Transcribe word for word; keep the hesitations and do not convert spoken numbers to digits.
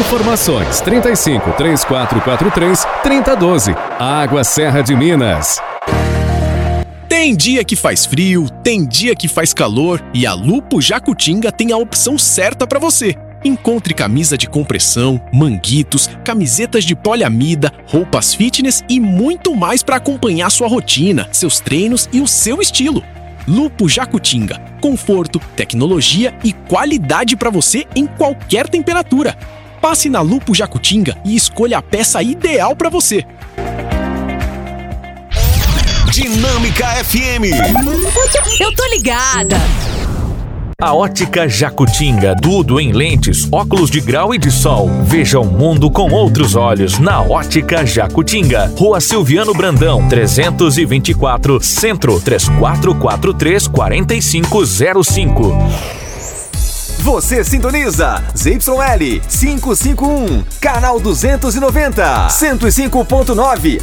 Informações trinta e cinco, três quatro quatro três, trinta doze. Água Serra de Minas. Tem dia que faz frio, tem dia que faz calor e a Lupo Jacutinga tem a opção certa para você. Encontre camisa de compressão, manguitos, camisetas de poliamida, roupas fitness e muito mais para acompanhar sua rotina, seus treinos e o seu estilo. Lupo Jacutinga. Conforto, tecnologia e qualidade para você em qualquer temperatura. Passe na Lupo Jacutinga e escolha a peça ideal para você. Dinâmica F M. Eu tô ligada. A Ótica Jacutinga, tudo em lentes, óculos de grau e de sol. Veja o mundo com outros olhos na Ótica Jacutinga. Rua Silviano Brandão, trezentos e vinte e quatro, Centro, três quatro quatro três, quatro cinco zero cinco. Você sintoniza Z Y L quinhentos e cinquenta e um, canal duzentos e noventa, cento e cinco ponto nove,